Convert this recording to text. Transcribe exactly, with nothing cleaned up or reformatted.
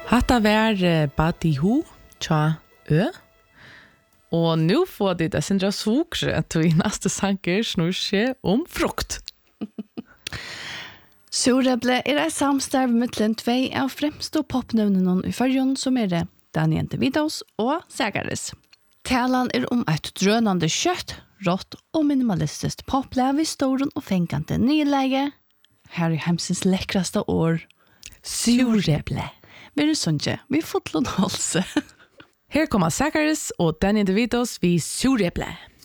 Hatta var uh, Badihu tja Ø. Og nu får de det sindra sukre til i neste sanger snur seg om frukt. Sureple er et samstarv mellom tvei av fremste popnøvnene i førjon som er det Daniel DeVitos og Sagaris. Talan er om et drønande kjøtt, rått og minimalistisk poplev i storen og fengande nyleie. Her er hemsens lekkraste år. Sureple. Vi er sånn vi fotlån halse. Her kommer Sagaris og Daniel DeVitos vid Sureple.